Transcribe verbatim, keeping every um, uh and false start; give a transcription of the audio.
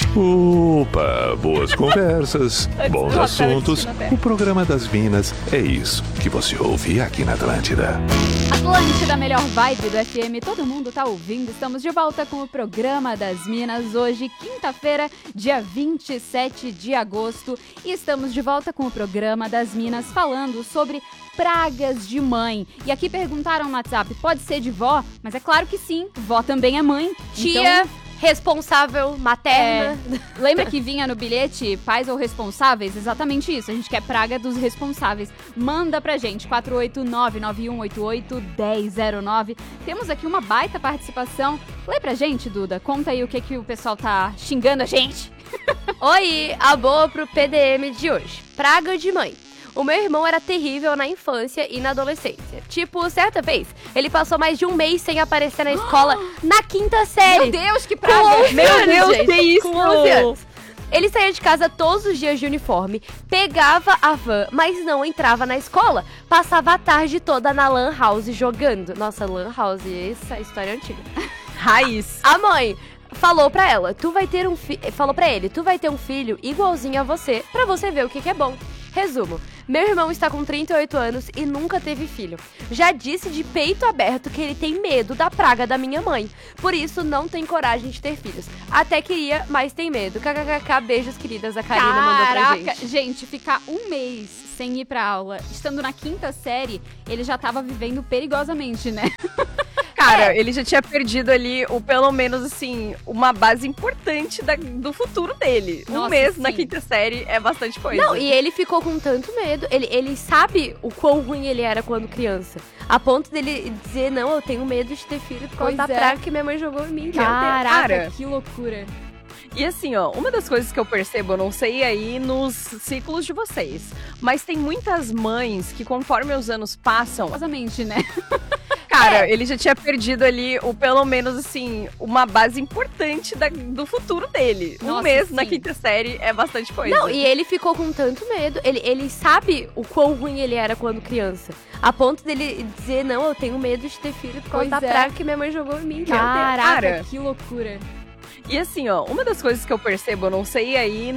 Opa, boas conversas, bons assuntos. O programa das Minas é isso que você ouve aqui na Atlântida. Atlântida, melhor vibe do F M, todo mundo tá ouvindo. Estamos de volta com o programa das Minas, hoje, quinta-feira, dia vinte e sete de agosto. E estamos de volta com o programa das Minas, falando sobre pragas de mãe. E aqui perguntaram no WhatsApp, pode ser de vó? Mas é claro que sim, vó também é mãe. Tia... Então, responsável, materna. É, lembra que vinha no bilhete pais ou responsáveis? Exatamente isso, a gente quer praga dos responsáveis. Manda pra gente, quatro oito nove, nove um oito oito, um zero zero nove. Temos aqui uma baita participação. Lê pra gente, Duda, conta aí o que, que o pessoal tá xingando a gente. Oi, a boa pro P D M de hoje. Praga de mãe. O meu irmão era terrível na infância e na adolescência. Tipo, certa vez, ele passou mais de um mês sem aparecer na escola na quinta série. Meu Deus, que praga! Com onze Meu anos, Deus, gente, que isso! Com onze anos. Ele saía de casa todos os dias de uniforme, pegava a van, mas não entrava na escola. Passava a tarde toda na lan house jogando. Nossa, lan house, essa história é antiga. Raiz. A mãe falou pra ela, tu vai ter um fi- falou pra ele, tu vai ter um filho igualzinho a você, pra você ver o que, que é bom. Resumo, meu irmão está com trinta e oito anos e nunca teve filho. Já disse de peito aberto que ele tem medo da praga da minha mãe. Por isso, não tem coragem de ter filhos. Até queria, mas tem medo. Kkkk, beijos, queridas. A Karina mandou pra Caraca, gente. gente, ficar um mês sem ir pra aula, estando na quinta série, ele já tava vivendo perigosamente, né? Cara, é. ele já tinha perdido ali, o, pelo menos, assim, uma base importante da, do futuro dele. Nossa, um mês sim. na quinta série é bastante coisa. Não, e ele ficou com tanto medo. Ele, ele sabe o quão ruim ele era quando criança. A ponto dele dizer, não, eu tenho medo de ter filho por causa Pois da é. praga que minha mãe jogou em mim. Caraca, Cara. que loucura. E assim, ó, uma das coisas que eu percebo, eu não sei aí nos ciclos de vocês, mas tem muitas mães que conforme os anos passam, Perigosamente, né? cara, ele já tinha perdido ali, o, pelo menos assim, uma base importante da, do futuro dele. Nossa, um mês sim. na quinta série é bastante coisa. Não, e ele ficou com tanto medo. Ele, ele sabe o quão ruim ele era quando criança. A ponto dele dizer, não, eu tenho medo de ter filho por causa Pois da é. praga que minha mãe jogou em mim. Caraca, Cara. que loucura. E assim, ó, uma das coisas que eu percebo, eu não sei aí